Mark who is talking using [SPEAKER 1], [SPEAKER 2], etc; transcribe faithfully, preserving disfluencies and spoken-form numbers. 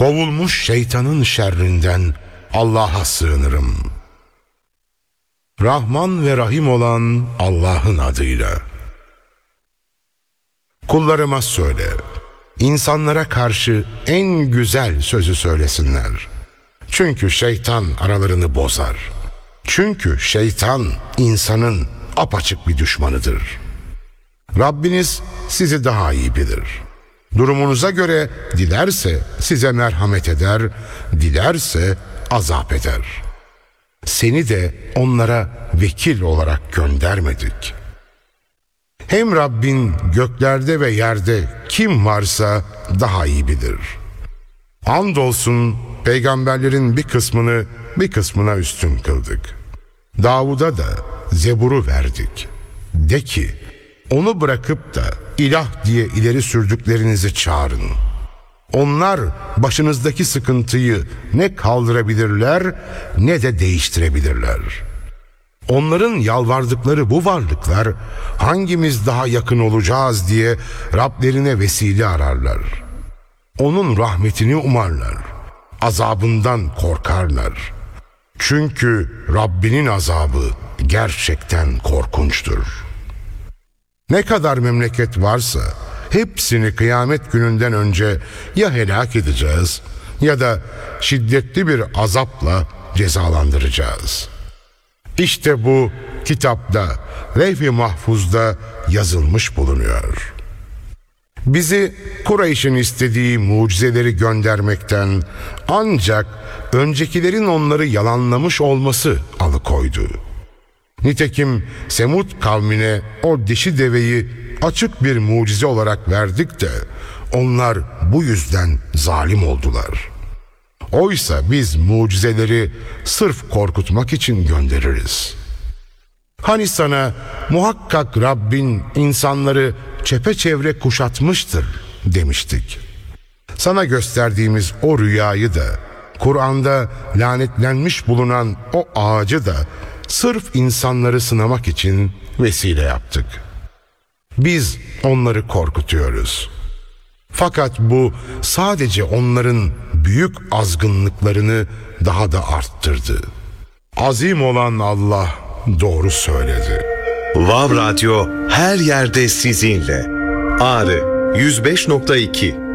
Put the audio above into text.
[SPEAKER 1] Kovulmuş şeytanın şerrinden Allah'a sığınırım. Rahman ve Rahim olan Allah'ın adıyla. Kullarıma söyle, insanlara karşı en güzel sözü söylesinler. Çünkü şeytan aralarını bozar. Çünkü şeytan insanın apaçık bir düşmanıdır. Rabbiniz sizi daha iyi bilir. Durumunuza göre dilerse size merhamet eder, dilerse azap eder. Seni de onlara vekil olarak göndermedik. Hem Rabbin göklerde ve yerde kim varsa daha iyi bilir. Andolsun peygamberlerin bir kısmını bir kısmına üstün kıldık. Davud'a da Zebur'u verdik. De ki, onu bırakıp da ilah diye ileri sürdüklerinizi çağırın. Onlar başınızdaki sıkıntıyı ne kaldırabilirler ne de değiştirebilirler. Onların yalvardıkları bu varlıklar hangimiz daha yakın olacağız diye Rablerine vesile ararlar. Onun rahmetini umarlar, azabından korkarlar. Çünkü Rabbinin azabı gerçekten korkunçtur. Ne kadar memleket varsa hepsini kıyamet gününden önce ya helak edeceğiz ya da şiddetli bir azapla cezalandıracağız. İşte bu kitapta, Levh-i Mahfuz'da yazılmış bulunuyor. Bizi Kureyş'in istediği mucizeleri göndermekten ancak öncekilerin onları yalanlamış olması alıkoydu. Nitekim Semud kavmine o dişi deveyi açık bir mucize olarak verdik de onlar bu yüzden zalim oldular. Oysa biz mucizeleri sırf korkutmak için göndeririz. Hani sana muhakkak Rabbin insanları çepeçevre kuşatmıştır demiştik. Sana gösterdiğimiz o rüyayı da, Kur'an'da lanetlenmiş bulunan o ağacı da sırf insanları sınamak için vesile yaptık. Biz onları korkutuyoruz. Fakat bu sadece onların büyük azgınlıklarını daha da arttırdı. Azim olan Allah doğru söyledi.
[SPEAKER 2] Vav Radyo her yerde sizinle. Ağrı yüz beş nokta iki